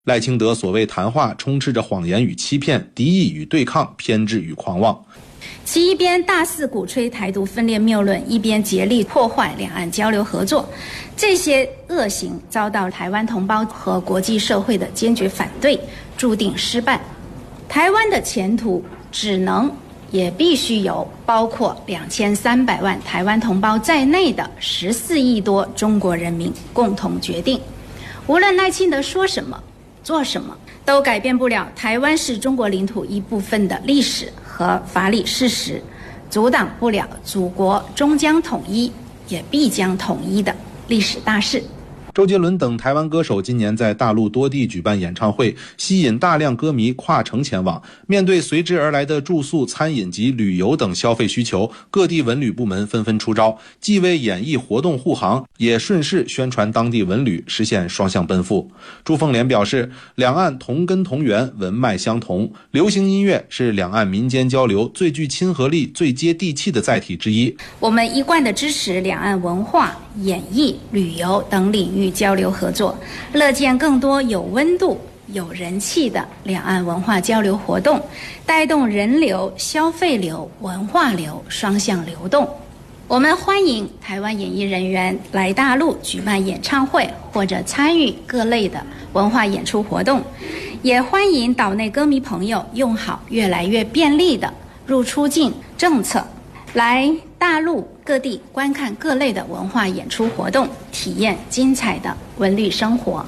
赖清德所谓谈话充斥着谎言与欺骗、敌意与对抗、偏执与狂妄。 其一边大肆鼓吹台独分裂谬论，一边竭力破坏两岸交流合作，这些恶行遭到台湾同胞和国际社会的坚决反对，注定失败。台湾的前途只能也必须由包括2300万台湾同胞在内的14亿多中国人民共同决定。无论赖清德说什么、做什么，都改变不了台湾是中国领土一部分的历史和法理事实，阻挡不了祖国终将统一，也必将统一的历史大势。 周杰伦等台湾歌手今年在大陆多地举办演唱会，吸引大量歌迷跨城前往。面对随之而来的住宿、餐饮及旅游等消费需求，各地文旅部门纷纷出招，既为演艺活动护航，也顺势宣传当地文旅，实现双向奔赴。朱凤莲表示，两岸同根同源，文脉相同，流行音乐是两岸民间交流最具亲和力、最接地气的载体之一。 我们一贯地支持两岸文化、演艺、旅游等领域交流合作，乐见更多有温度、有人气的两岸文化交流活动，带动人流、消费流、文化流双向流动。我们欢迎台湾演艺人员来大陆举办演唱会或者参与各类的文化演出活动，也欢迎岛内歌迷朋友用好越来越便利的入出境政策，来大陆各地观看各类的文化演出活动，体验精彩的文旅生活。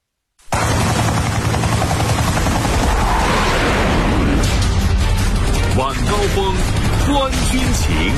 晚高峰，观军情。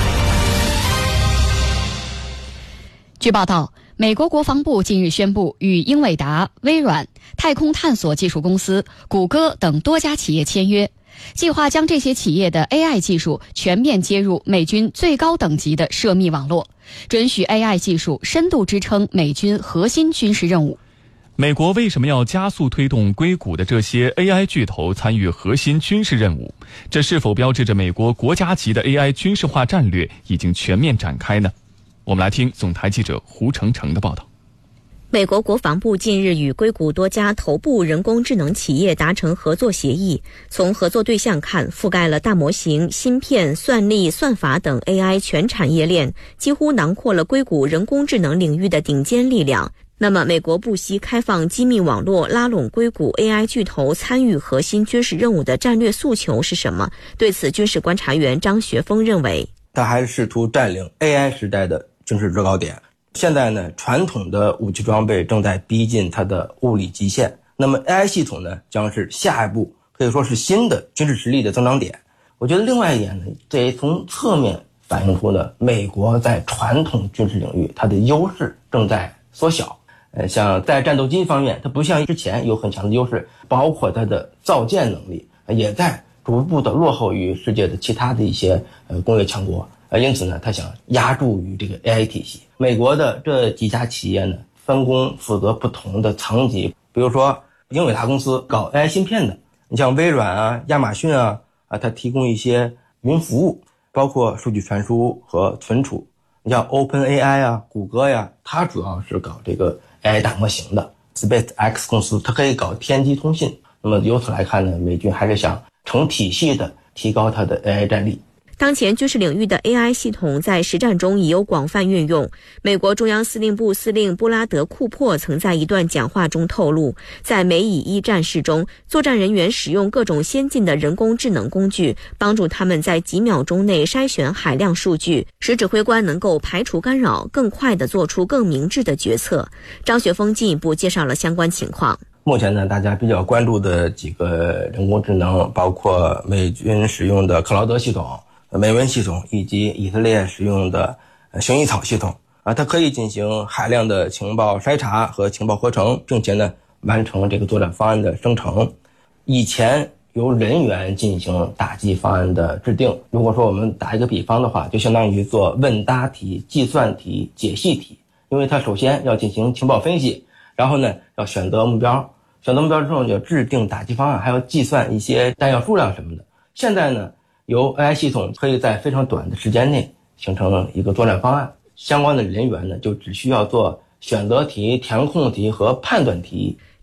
据报道，美国国防部近日宣布与英伟达、微软、太空探索技术公司、谷歌等多家企业签约，计划将这些企业的 AI 技术全面接入美军最高等级的涉密网络，准许 AI 技术深度支撑美军核心军事任务。 美国为什么要加速推动硅谷的这些 AI 巨头参与核心军事任务？这是否标志着美国国家级的 AI 军事化战略已经全面展开呢？我们来听总台记者胡成成的报道。 美国国防部近日与硅谷多家头部人工智能企业达成合作协议，从合作对象看，覆盖了大模型、芯片、算力、算法等 AI 全产业链，几乎囊括了硅谷人工智能领域的顶尖力量。那么，美国不惜开放机密网络，拉拢硅谷 AI 巨头参与核心军事任务的战略诉求是什么？对此，军事观察员张学峰认为， 他还是试图占领 AI 时代的军事制高点。现在呢，传统的武器装备正在逼近它的物理极限，那么 AI 系统呢，将是下一步可以说是新的军事实力的增长点。我觉得另外一点呢，这也从侧面反映出了美国在传统军事领域它的优势正在缩小。像在战斗机方面，它不像之前有很强的优势，包括它的造舰能力也在逐步的落后于世界的其他的一些工业强国。因此呢，他想压注于这个 AI 体系。美国的这几家企业呢，分工负责不同的层级。比如说英伟达公司搞 AI 芯片的，你像微软啊、亚马逊啊，它提供一些云服务，包括数据传输和存储。你像 OpenAI 啊、谷歌呀，它主要是搞这个 AI 大模型的。SpaceX 公司它可以搞天基通信。那么由此来看呢，美军还是想成体系的提高它的 AI 战力。 当前军事领域的 AI 系统在实战中已有广泛运用。美国中央司令部司令布拉德·库珀曾在一段讲话中透露，在美以一战事中，作战人员使用各种先进的人工智能工具，帮助他们在几秒钟内筛选海量数据，使指挥官能够排除干扰，更快地做出更明智的决策。张学峰进一步介绍了相关情况。 目前呢，大家比较关注的几个人工智能，包括美军使用的克劳德系统、美文系统以及以色列使用的薰衣草系统它可以进行海量的情报筛查和情报合成，并且呢完成这个作战方案的生成。以前由人员进行打击方案的制定，如果说我们打一个比方的话，就相当于做问答题、计算题、解析题，因为它首先要进行情报分析，然后呢要选择目标，选择目标之后要制定打击方案，还要计算一些弹药数量什么的。现在呢，由 AI 系统可以在非常短的时间内形成一个作战方案，相关的人员呢就只需要做选择题、填空题和判断题。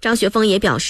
张学峰也表示，